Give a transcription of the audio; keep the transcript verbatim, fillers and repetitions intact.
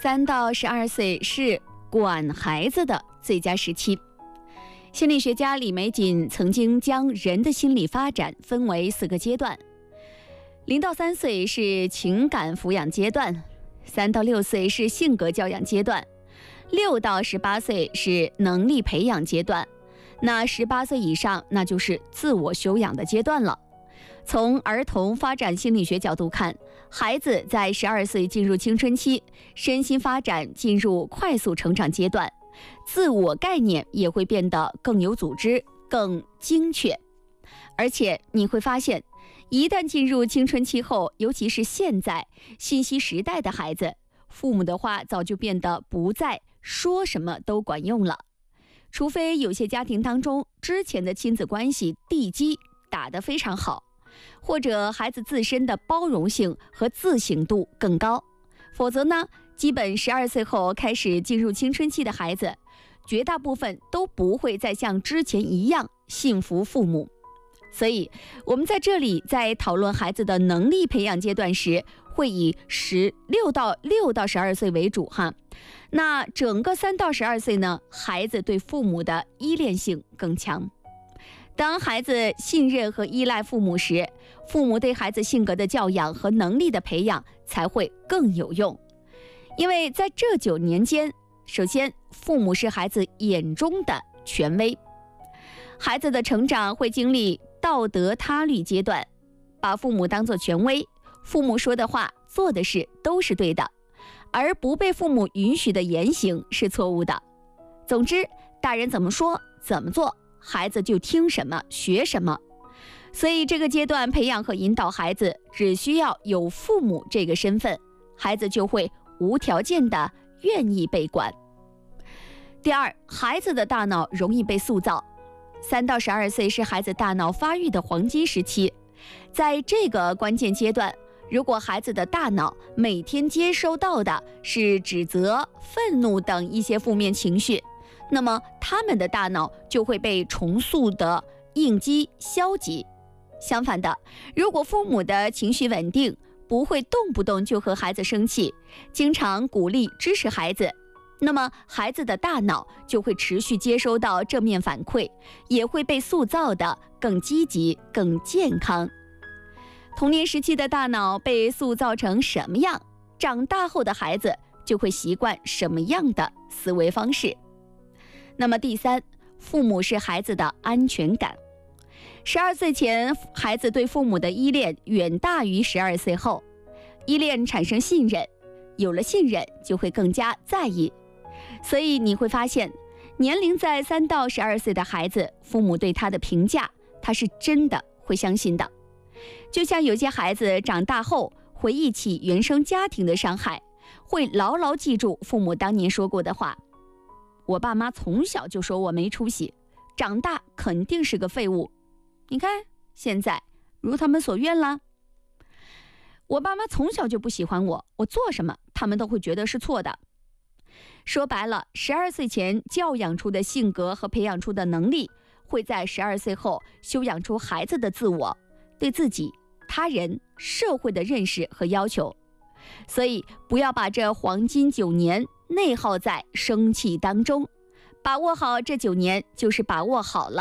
三到十二岁是管孩子的最佳时期。心理学家李玫瑾曾经将人的心理发展分为四个阶段：零到三岁是情感抚养阶段，三到六岁是性格教养阶段，六到十八岁是能力培养阶段，那十八岁以上那就是自我修养的阶段了。从儿童发展心理学角度看，孩子在十二岁进入青春期，身心发展进入快速成长阶段，自我概念也会变得更有组织、更精确。而且你会发现，一旦进入青春期后，尤其是现在信息时代的孩子，父母的话早就变得不再说什么都管用了。除非有些家庭当中之前的亲子关系地基打得非常好，或者孩子自身的包容性和自省度更高，否则呢，基本十二岁后开始进入青春期的孩子，绝大部分都不会再像之前一样信服父母。所以我们在这里在讨论孩子的能力培养阶段时，会以十六到六到十二岁为主哈。那整个三到十二岁呢，孩子对父母的依恋性更强。当孩子信任和依赖父母时，父母对孩子性格的教养和能力的培养才会更有用。因为在这九年间，首先父母是孩子眼中的权威，孩子的成长会经历道德他律阶段，把父母当作权威，父母说的话做的事都是对的，而不被父母允许的言行是错误的。总之，大人怎么说怎么做，孩子就听什么学什么。所以这个阶段培养和引导孩子只需要有父母这个身份，孩子就会无条件的愿意被管。第二，孩子的大脑容易被塑造。三到十二岁是孩子大脑发育的黄金时期，在这个关键阶段，如果孩子的大脑每天接收到的是指责、愤怒等一些负面情绪，那么他们的大脑就会被重塑的应激消极。相反的，如果父母的情绪稳定，不会动不动就和孩子生气，经常鼓励支持孩子，那么孩子的大脑就会持续接收到正面反馈，也会被塑造的更积极、更健康。童年时期的大脑被塑造成什么样，长大后的孩子就会习惯什么样的思维方式。那么第三，父母是孩子的安全感。十二岁前，孩子对父母的依恋远大于十二岁后。依恋产生信任，有了信任就会更加在意。所以你会发现，年龄在三到十二岁的孩子，父母对他的评价，他是真的会相信的。就像有些孩子长大后回忆起原生家庭的伤害，会牢牢记住父母当年说过的话：我爸妈从小就说我没出息，长大肯定是个废物。你看，现在如他们所愿啦。我爸妈从小就不喜欢我，我做什么他们都会觉得是错的。说白了，十二岁前教养出的性格和培养出的能力，会在十二岁后修养出孩子的自我，对自己、他人、社会的认识和要求。所以不要把这黄金九年内耗在生气当中，把握好这九年，就是把握好了